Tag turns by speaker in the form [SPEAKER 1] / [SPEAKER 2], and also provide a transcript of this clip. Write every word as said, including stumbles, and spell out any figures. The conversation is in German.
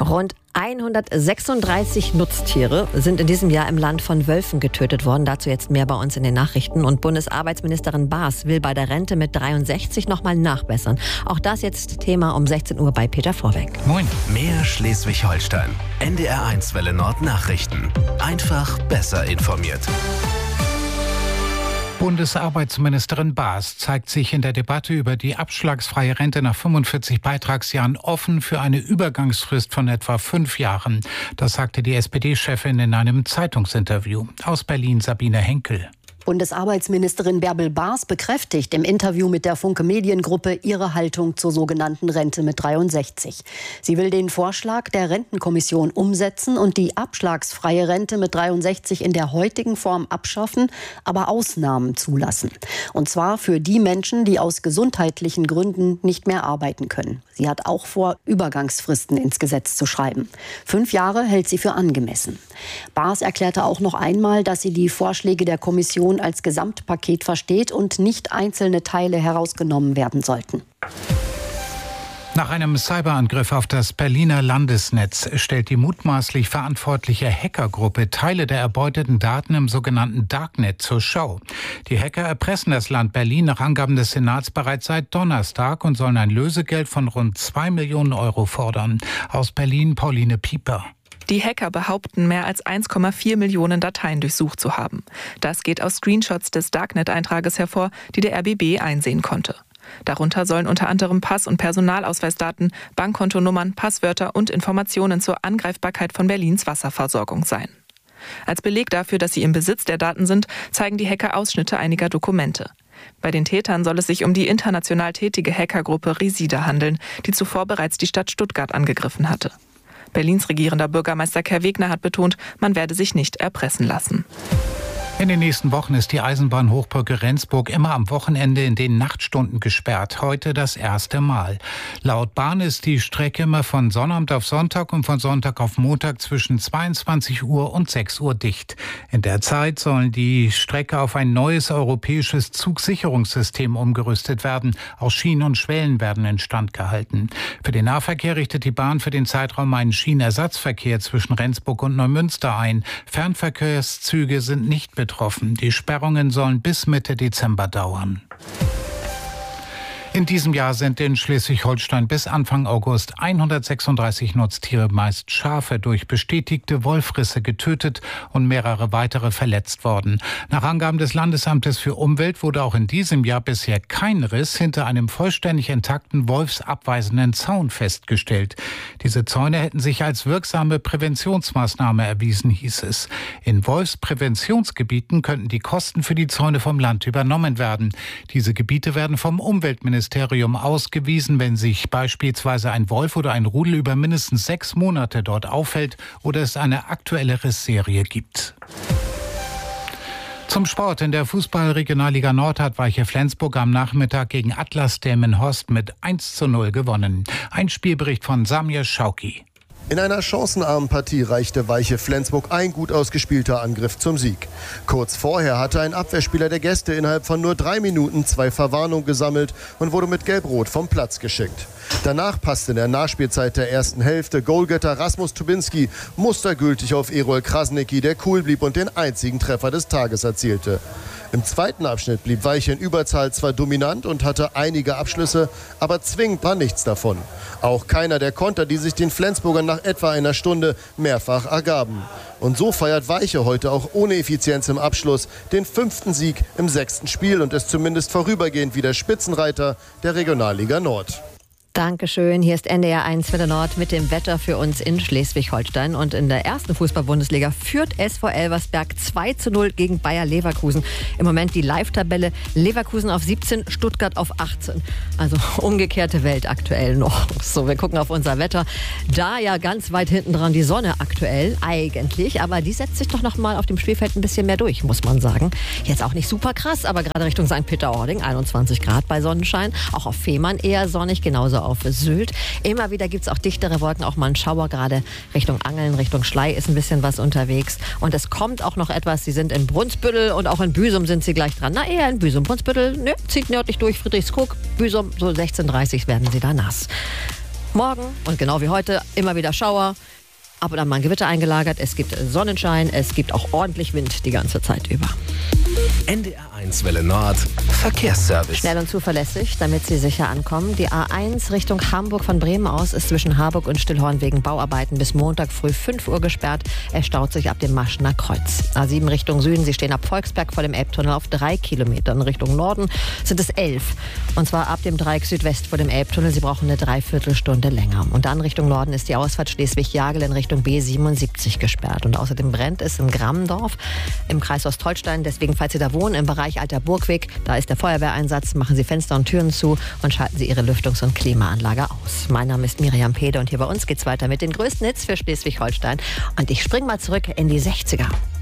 [SPEAKER 1] Rund hundertsechsunddreißig Nutztiere sind in diesem Jahr im Land von Wölfen getötet worden. Dazu jetzt mehr bei uns in den Nachrichten. Und Bundesarbeitsministerin Baas will bei der Rente mit dreiundsechzig nochmal nachbessern. Auch das jetzt Thema um sechzehn Uhr bei Peter Vorbeck.
[SPEAKER 2] Moin. Mehr Schleswig-Holstein. N D R eins Welle Nord Nachrichten. Einfach besser informiert.
[SPEAKER 3] Bundesarbeitsministerin Baas zeigt sich in der Debatte über die abschlagsfreie Rente nach fünfundvierzig Beitragsjahren offen für eine Übergangsfrist von etwa fünf Jahren. Das sagte die S P D-Chefin in einem Zeitungsinterview. Aus Berlin Sabine Henkel.
[SPEAKER 4] Bundesarbeitsministerin Bärbel Baas bekräftigt im Interview mit der Funke Mediengruppe ihre Haltung zur sogenannten Rente mit dreiundsechzig. Sie will den Vorschlag der Rentenkommission umsetzen und die abschlagsfreie Rente mit dreiundsechzig in der heutigen Form abschaffen, aber Ausnahmen zulassen. Und zwar für die Menschen, die aus gesundheitlichen Gründen nicht mehr arbeiten können. Sie hat auch vor, Übergangsfristen ins Gesetz zu schreiben. Fünf Jahre hält sie für angemessen. Baas erklärte auch noch einmal, dass sie die Vorschläge der Kommission als Gesamtpaket versteht und nicht einzelne Teile herausgenommen werden sollten.
[SPEAKER 3] Nach einem Cyberangriff auf das Berliner Landesnetz stellt die mutmaßlich verantwortliche Hackergruppe Teile der erbeuteten Daten im sogenannten Darknet zur Schau. Die Hacker erpressen das Land Berlin nach Angaben des Senats bereits seit Donnerstag und sollen ein Lösegeld von rund zwei Millionen Euro fordern. Aus Berlin Pauline Pieper.
[SPEAKER 5] Die Hacker behaupten, mehr als eins Komma vier Millionen Dateien durchsucht zu haben. Das geht aus Screenshots des Darknet-Eintrages hervor, die der R B B einsehen konnte. Darunter sollen unter anderem Pass- und Personalausweisdaten, Bankkontonummern, Passwörter und Informationen zur Angreifbarkeit von Berlins Wasserversorgung sein. Als Beleg dafür, dass sie im Besitz der Daten sind, zeigen die Hacker Ausschnitte einiger Dokumente. Bei den Tätern soll es sich um die international tätige Hackergruppe Resida handeln, die zuvor bereits die Stadt Stuttgart angegriffen hatte. Berlins regierender Bürgermeister Kai Wegner hat betont, man werde sich nicht erpressen lassen.
[SPEAKER 3] In den nächsten Wochen ist die Eisenbahnhochbrücke Rendsburg immer am Wochenende in den Nachtstunden gesperrt. Heute das erste Mal. Laut Bahn ist die Strecke immer von Sonnabend auf Sonntag und von Sonntag auf Montag zwischen zweiundzwanzig Uhr und sechs Uhr dicht. In der Zeit sollen die Strecke auf ein neues europäisches Zugsicherungssystem umgerüstet werden. Auch Schienen und Schwellen werden instand gehalten. Für den Nahverkehr richtet die Bahn für den Zeitraum einen Schienenersatzverkehr zwischen Rendsburg und Neumünster ein. Fernverkehrszüge sind nicht betroffen. betroffen. Die Sperrungen sollen bis Mitte Dezember dauern. In diesem Jahr sind in Schleswig-Holstein bis Anfang August hundertsechsunddreißig Nutztiere, meist Schafe, durch bestätigte Wolfrisse getötet und mehrere weitere verletzt worden. Nach Angaben des Landesamtes für Umwelt wurde auch in diesem Jahr bisher kein Riss hinter einem vollständig intakten wolfsabweisenden Zaun festgestellt. Diese Zäune hätten sich als wirksame Präventionsmaßnahme erwiesen, hieß es. In Wolfspräventionsgebieten könnten die Kosten für die Zäune vom Land übernommen werden. Diese Gebiete werden vom Umweltministerium ausgewiesen, wenn sich beispielsweise ein Wolf oder ein Rudel über mindestens sechs Monate dort aufhält oder es eine aktuelle Rissserie gibt. Zum Sport. In der Fußball-Regionalliga Nord hat Weiche Flensburg am Nachmittag gegen Atlas Delmenhorst mit eins zu null gewonnen. Ein Spielbericht von Samir Schauki.
[SPEAKER 6] In einer chancenarmen Partie reichte Weiche Flensburg ein gut ausgespielter Angriff zum Sieg. Kurz vorher hatte ein Abwehrspieler der Gäste innerhalb von nur drei Minuten zwei Verwarnungen gesammelt und wurde mit Gelb-Rot vom Platz geschickt. Danach passte in der Nachspielzeit der ersten Hälfte Goalgetter Rasmus Tubinski mustergültig auf Erol Krasniqi, der cool blieb und den einzigen Treffer des Tages erzielte. Im zweiten Abschnitt blieb Weiche in Überzahl zwar dominant und hatte einige Abschlüsse, aber zwingend war nichts davon. Auch keiner der Konter, die sich den Flensburgern nach etwa einer Stunde mehrfach ergaben. Und so feiert Weiche heute auch ohne Effizienz im Abschluss den fünften Sieg im sechsten Spiel und ist zumindest vorübergehend wieder Spitzenreiter der Regionalliga Nord.
[SPEAKER 1] Dankeschön. Hier ist N D R eins Welle Nord mit dem Wetter für uns in Schleswig-Holstein. Und in der ersten Fußball-Bundesliga führt S V Elversberg zwei zu null gegen Bayer Leverkusen. Im Moment die Live-Tabelle: Leverkusen auf siebzehn, Stuttgart auf achtzehn. Also umgekehrte Welt aktuell noch. So, wir gucken auf unser Wetter. Da ja ganz weit hinten dran die Sonne aktuell eigentlich. Aber die setzt sich doch noch mal auf dem Spielfeld ein bisschen mehr durch, muss man sagen. Jetzt auch nicht super krass, aber gerade Richtung Sankt Peter-Ording einundzwanzig Grad bei Sonnenschein. Auch auf Fehmarn eher sonnig, genauso auf Sylt. Immer wieder gibt es auch dichtere Wolken, auch mal einen Schauer, gerade Richtung Angeln, Richtung Schlei ist ein bisschen was unterwegs. Und es kommt auch noch etwas, Sie sind in Brunsbüttel und auch in Büsum sind Sie gleich dran. Na, eher in Büsum. Brunsbüttel, ne, zieht nördlich durch, Friedrichskoog, Büsum, so sechzehn Uhr dreißig werden Sie da nass. Morgen und genau wie heute immer wieder Schauer. Ab und an mal ein Gewitter eingelagert. Es gibt Sonnenschein, es gibt auch ordentlich Wind die ganze Zeit über.
[SPEAKER 2] N D R eins Welle Nord, Verkehrsservice.
[SPEAKER 1] Schnell und zuverlässig, damit Sie sicher ankommen. Die A eins Richtung Hamburg von Bremen aus ist zwischen Harburg und Stillhorn wegen Bauarbeiten bis Montag früh fünf Uhr gesperrt. Es staut sich ab dem Maschener Kreuz. A sieben Richtung Süden, Sie stehen ab Volksberg vor dem Elbtunnel auf drei Kilometern. Richtung Norden sind es elf. Und zwar ab dem Dreieck Südwest vor dem Elbtunnel. Sie brauchen eine Dreiviertelstunde länger. Und dann Richtung Norden ist die Ausfahrt Schleswig-Jagel in Richtung B siebenundsiebzig gesperrt. Und außerdem brennt es in Grammendorf im Kreis Ostholstein. Deswegen, falls Sie da wohnen, im Bereich Alter Burgweg, da ist der Feuerwehreinsatz. Machen Sie Fenster und Türen zu und schalten Sie Ihre Lüftungs- und Klimaanlage aus. Mein Name ist Miriam Pede und hier bei uns geht's weiter mit den größten Hits für Schleswig-Holstein. Und ich spring mal zurück in die sechziger.